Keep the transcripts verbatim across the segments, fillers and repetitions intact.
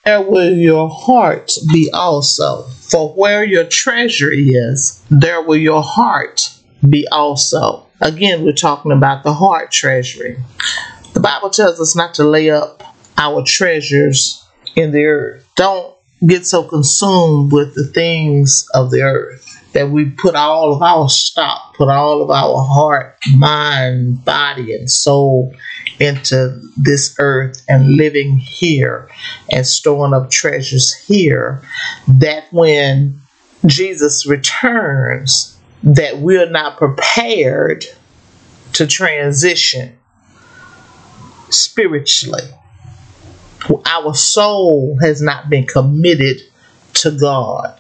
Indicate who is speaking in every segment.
Speaker 1: there will your heart be also. For where your treasure is, there will your heart be also. Again, we're talking about the heart treasury. The Bible tells us not to lay up our treasures in the earth. Don't get so consumed with the things of the earth that we put all of our stock, put all of our heart, mind, body, and soul into this earth and living here and storing up treasures here, that when Jesus returns, that we're not prepared to transition spiritually. Our soul has not been committed to God.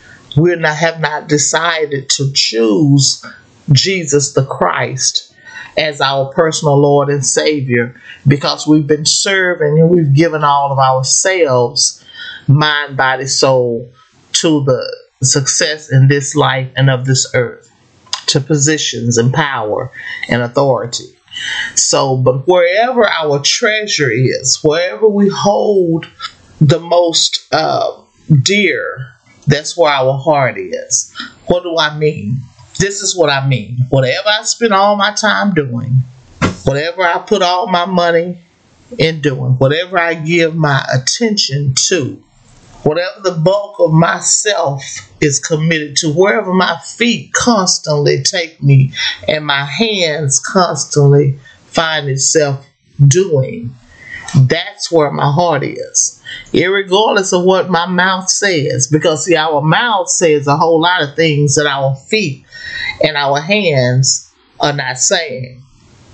Speaker 1: We not have not decided to choose Jesus the Christ as our personal Lord and Savior, because we've been serving and we've given all of ourselves, mind, body, soul, to the success in this life and of this earth, to positions and power and authority. So, but wherever our treasure is, wherever we hold the most uh, dear, that's where our heart is. What do I mean? This is what I mean. Whatever I spend all my time doing, whatever I put all my money in doing, whatever I give my attention to, whatever the bulk of myself is committed to, wherever my feet constantly take me and my hands constantly find itself doing, that's where my heart is. Irregardless of what my mouth says. Because see, our mouth says a whole lot of things that our feet and our hands are not saying.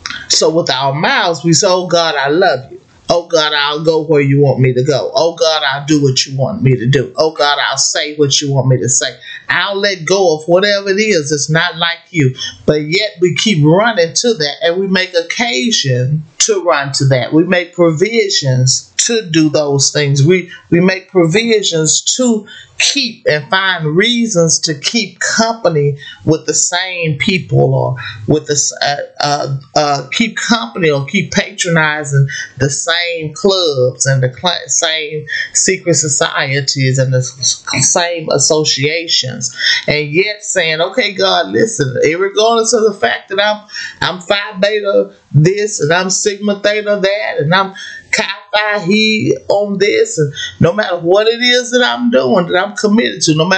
Speaker 1: So with our mouths, we say, oh God, I love you. Oh God, I'll go where you want me to go. Oh God, I'll do what you want me to do. Oh God, I'll say what you want me to say. I'll let go of whatever it is. It's not like you. But yet we keep running to that, and we make occasion to run to that. We make provisions to do those things. We, we make provisions to keep and find reasons to keep company with the same people, or with the uh, uh, uh, keep company or keep patronizing the same clubs and the cl- same secret societies and the same associations, and yet saying, okay, God, listen, regardless of the fact that I'm I'm Phi Beta this and I'm Sigma Theta that and I'm Chi Phi he on this, and no matter what it is that I'm doing, that I'm committed to, no matter